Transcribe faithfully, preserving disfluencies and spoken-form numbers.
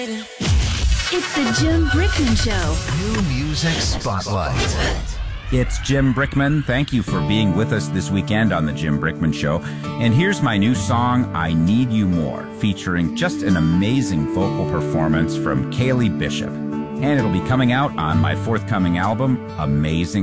It's the Jim Brickman Show. New Music Spotlight. It's Jim Brickman. Thank you for being with us this weekend on the Jim Brickman Show. And here's my new song, I Need You More, featuring just an amazing vocal performance from Kaylee Bishop. And it'll be coming out on my forthcoming album, Amazing